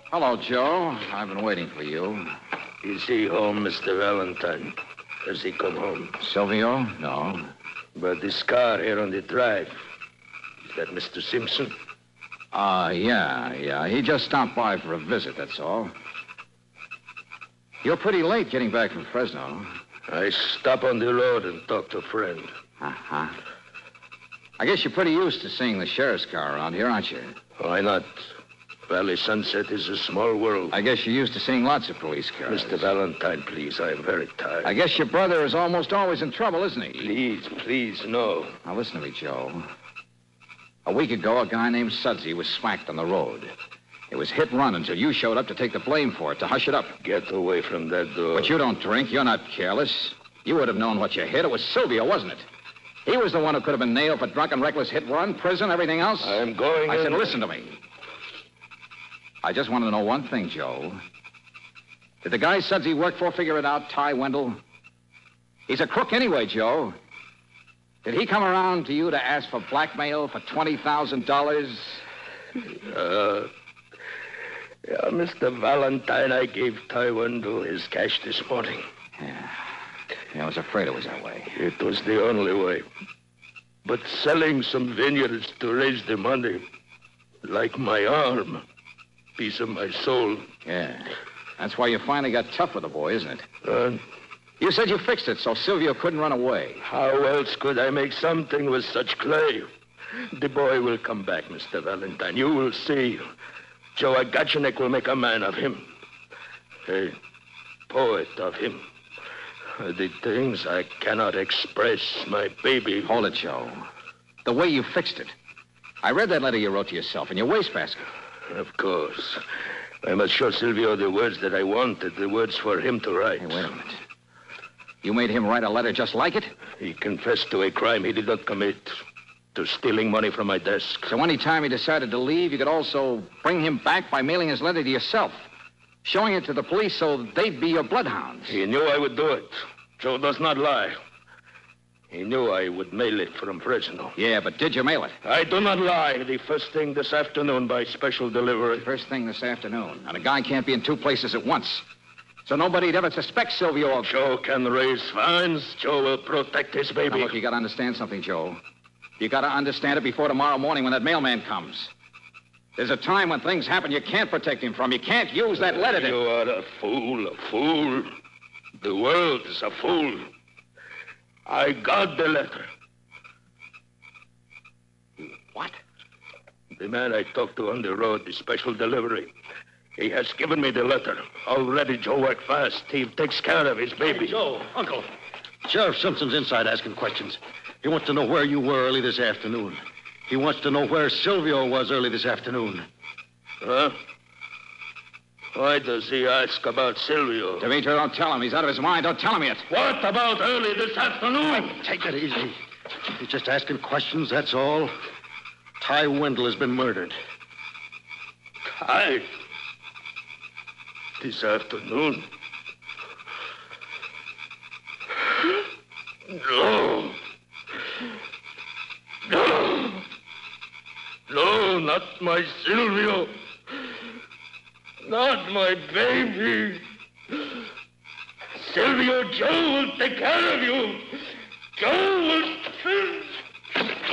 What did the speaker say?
Hello, Joe. I've been waiting for you. Is he home, Mr. Valentine? Has he come home? Silvio? No. But this car here on the drive, is that Mr. Simpson? Yeah. He just stopped by for a visit, that's all. You're pretty late getting back from Fresno. I stop on the road and talk to a friend. Uh-huh. I guess you're pretty used to seeing the sheriff's car around here, aren't you? Why not? Valley Sunset is a small world. I guess you're used to seeing lots of police cars. Mr. Valentine, please, I am very tired. I guess your brother is almost always in trouble, isn't he? Please, no. Now, listen to me, Joe. A week ago, a guy named Sudsy was smacked on the road. It was hit and run until you showed up to take the blame for it, to hush it up. Get away from that door. But you don't drink. You're not careless. You would have known what you hit. It was Silvio, wasn't it? He was the one who could have been nailed for drunken, reckless hit and run, prison, everything else. I'm going I in. said, listen to me. I just want to know one thing, Joe. Did the guy Sudsy worked for figure it out, Ty Wendell? He's a crook anyway, Joe. Did he come around to you to ask for blackmail for $20,000? Yeah, Mr. Valentine, I gave Ty Wendell his cash this morning. Yeah, I was afraid it was that way. It was the only way. But selling some vineyards to raise the money, like my arm, piece of my soul. Yeah, that's why you finally got tough with the boy, isn't it? You said you fixed it so Silvio couldn't run away. How else could I make something with such clay? The boy will come back, Mr. Valentine. You will see. Joe Agachinek will make a man of him. A poet of him. The things I cannot express, my baby. Hold it, Joe. The way you fixed it. I read that letter you wrote to yourself in your wastebasket. Of course. I must show Silvio the words that I wanted, the words for him to write. Hey, wait a minute. You made him write a letter just like it? He confessed to a crime he did not commit, to stealing money from my desk. So any time he decided to leave, you could also bring him back by mailing his letter to yourself, showing it to the police so they'd be your bloodhounds. He knew I would do it. Joe does not lie. He knew I would mail it from Fresno. Yeah, but did you mail it? I do not lie. The first thing this afternoon by special delivery. First thing this afternoon. And a guy can't be in two places at once. So nobody'd ever suspect Silvio of... Joe can raise fines. Joe will protect his baby. Now, look, you got to understand something, Joe. You got to understand it before tomorrow morning when that mailman comes. There's a time when things happen you can't protect him from. You can't use that letter to... You are a fool. The world is a fool. I got the letter. What? The man I talked to on the road, the special delivery. He has given me the letter. Already, Joe worked fast. He takes care of his baby. Hey, Joe, Uncle. Sheriff Simpson's inside asking questions. He wants to know where you were early this afternoon. He wants to know where Silvio was early this afternoon. Huh? Why does he ask about Silvio? Demetrio, don't tell him. He's out of his mind. Don't tell him yet. What about early this afternoon? Take it easy. He's just asking questions, that's all. Ty Wendell has been murdered. Ty? This afternoon? No. No, not my Silvio. Not my baby. Silvio, Joe will take care of you. Joe will...